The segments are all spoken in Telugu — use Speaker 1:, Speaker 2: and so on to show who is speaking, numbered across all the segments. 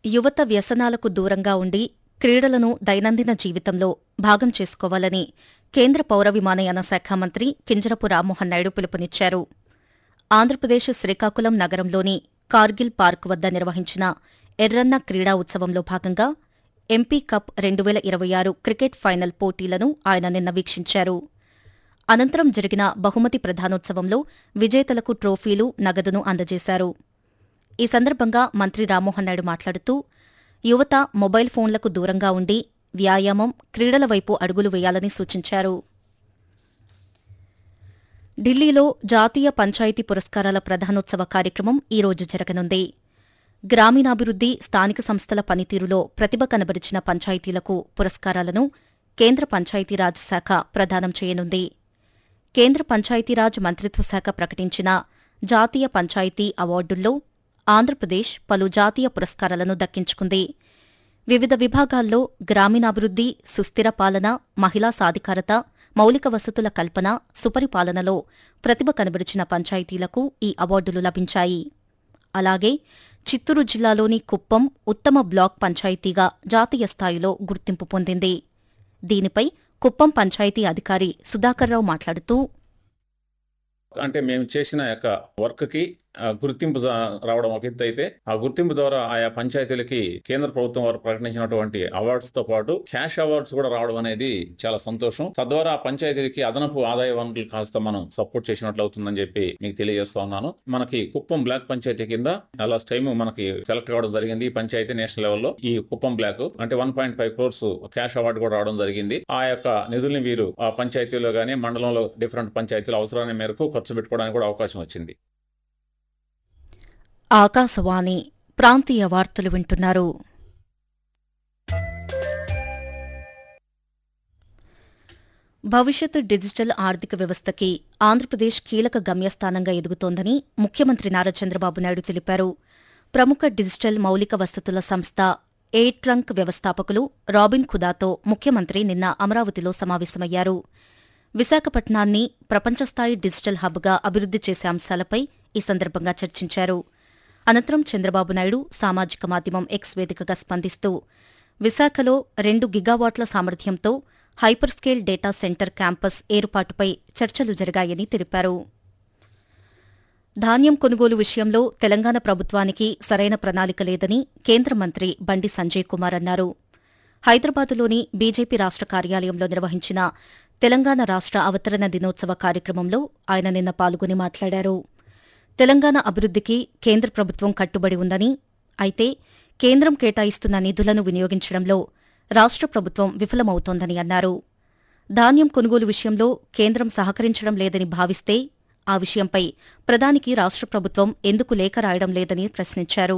Speaker 1: యువత వ్యసనాలకు దూరంగా ఉండి క్రీడలను దైనందిన జీవితంలో భాగం చేసుకోవాలని కేంద్ర పౌర విమానయాన శాఖ మంత్రి కింజరపు రామ్మోహన్ నాయుడు పిలుపునిచ్చారు. ఆంధ్రప్రదేశ్ శ్రీకాకుళం నగరంలోని కార్గిల్ పార్క్ వద్ద నిర్వహించిన ఎర్రన్న క్రీడా ఉత్సవంలో భాగంగా ఎంపీ కప్ 2026 క్రికెట్ ఫైనల్ పోటీలను ఆయన నిన్న వీక్షించారు. అనంతరం జరిగిన బహుమతి ప్రదానోత్సవంలో విజేతలకు ట్రోఫీలు, నగదును అందజేశారు. ఈ సందర్భంగా మంత్రి రామ్మోహన్ నాయుడు మాట్లాడుతూ యువత మొబైల్ ఫోన్లకు దూరంగా ఉండి వ్యాయామం, క్రీడల వైపు అడుగులు వేయాలని సూచించారు. ఢిల్లీలో జాతీయ పంచాయతీ పురస్కారాల ప్రదానోత్సవ కార్యక్రమం ఈరోజు జరగనుంది. గ్రామీణాభివృద్ది, స్థానిక సంస్థల పనితీరులో ప్రతిభ కనబరిచిన పంచాయతీలకు పురస్కారాలను కేంద్ర పంచాయతీరాజ్ శాఖ ప్రదానం చేయనుంది. కేంద్ర పంచాయతీరాజ్ మంత్రిత్వ శాఖ ప్రకటించిన జాతీయ పంచాయతీ అవార్డుల్లో ఆంధ్రప్రదేశ్ పలు జాతీయ పురస్కారాలను దక్కించుకుంది. వివిధ విభాగాల్లో గ్రామీణాభివృద్ది, సుస్థిర పాలన, మహిళా సాధికారత, మౌలిక వసతుల కల్పన, సుపరిపాలనలో ప్రతిభ కనబరిచిన పంచాయతీలకు ఈ అవార్డులు లభించాయి. అలాగే చిత్తూరు జిల్లాలోని కుప్పం ఉత్తమ బ్లాక్ పంచాయతీగా జాతీయ స్థాయిలో గుర్తింపు పొందింది. దీనిపై కుప్పం పంచాయతీ అధికారి సుధాకర్రావు మాట్లాడుతూ
Speaker 2: అంటే మేము చేసిన యొక్క వర్క్ కి గుర్తింపు రావడం ఒక ఎత్తు అయితే, ఆ గుర్తింపు ద్వారా ఆయా పంచాయతీలకి కేంద్ర ప్రభుత్వం వారు ప్రకటించినటువంటి అవార్డ్స్ తో పాటు క్యాష్ అవార్డ్స్ కూడా రావడం అనేది చాలా సంతోషం. తద్వారా ఆ పంచాయతీలకి అదనపు ఆదాయ వనరులు కాస్త మనం సపోర్ట్ చేసినట్లు అవుతుందని చెప్పి మీకు తెలియజేస్తా ఉన్నాను. మనకి కుప్పం బ్లాక్ పంచాయతీ కింద లాస్ట్ టైం మనకి సెలెక్ట్ కావడం జరిగింది. ఈ పంచాయతీ నేషనల్ లెవెల్లో ఈ కుప్పం బ్లాక్ అంటే 1.5 crores క్యాష్ అవార్డు కూడా రావడం జరిగింది. ఆ యొక్క నిధుల్ని వీరు ఆ పంచాయతీలో గానీ మండలంలో డిఫరెంట్ పంచాయతీల అవసరాన్ని మేరకు ఖర్చు పెట్టుకోవడానికి కూడా అవకాశం వచ్చింది.
Speaker 1: ఆకాశవాణి ప్రాంతీయ వార్తలు వింటున్నారు. భవిష్యత్ డిజిటల్ ఆర్థిక వ్యవస్థకి ఆంధ్రప్రదేశ్ కీలక గమ్యస్థానంగా ఎదుగుతోందని ముఖ్యమంత్రి నారా చంద్రబాబు నాయుడు తెలిపారు. ప్రముఖ డిజిటల్ మౌలిక వసతుల సంస్థ ఎయిర్ ట్రంక్ వ్యవస్థాపకులు రాబిన్ ఖుదాతో ముఖ్యమంత్రి నిన్న అమరావతిలో సమావేశమయ్యారు. విశాఖపట్నాన్ని ప్రపంచస్థాయి డిజిటల్ హబ్గా అభివృద్ది చేసే అంశాలపై ఈ సందర్భంగా చర్చించారు. అనంతరం చంద్రబాబు నాయుడు సామాజిక మాధ్యమం ఎక్స్ వేదికగా స్పందిస్తూ విశాఖలో 2 గిగావాట్ల సామర్థ్యంతో hyper scale data centre campus ఏర్పాటుపై చర్చలు జరిగాయని తెలిపారు. ధాన్యం కొనుగోలు విషయంలో తెలంగాణ ప్రభుత్వానికి సరైన ప్రణాళిక లేదని కేంద్ర మంత్రి బండి సంజయ్ కుమార్ అన్నారు. హైదరాబాదులోని బీజేపీ రాష్ట్ర కార్యాలయంలో నిర్వహించిన తెలంగాణ రాష్ట్ర అవతరణ దినోత్సవ కార్యక్రమంలో ఆయన నిన్న పాల్గొని మాట్లాడారు. తెలంగాణ అభివృద్దికి కేంద్ర ప్రభుత్వం కట్టుబడి ఉందని, అయితే కేంద్రం కేటాయిస్తున్న నిధులను వినియోగించడంలో రాష్ట్ర ప్రభుత్వం విఫలమవుతోందని అన్నారు. ధాన్యం కొనుగోలు విషయంలో కేంద్రం సహకరించడం లేదని భావిస్తే ఆ విషయంపై ప్రధానికి రాష్ట్ర ప్రభుత్వం ఎందుకు లేఖ రాయడం లేదని ప్రశ్నించారు.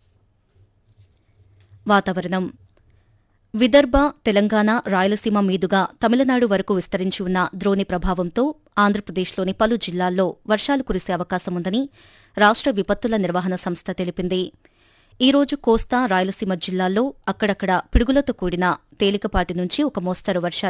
Speaker 1: వాతావరణం. విదర్భ, తెలంగాణ, రాయలసీమ మీదుగా తమిళనాడు వరకు విస్తరించి ఉన్న ద్రోణి ప్రభావంతో ఆంధ్రప్రదేశ్లోని పలు జిల్లాల్లో వర్షాలు కురిసే అవకాశముందని రాష్ట్ర విపత్తుల నిర్వహణ సంస్థ తెలిపింది. ఈ రోజు కోస్తా, రాయలసీమ జిల్లాల్లో అక్కడక్కడ పిడుగులతో కూడిన తేలికపాటి నుంచి ఒక మోస్తరు వర్షాలు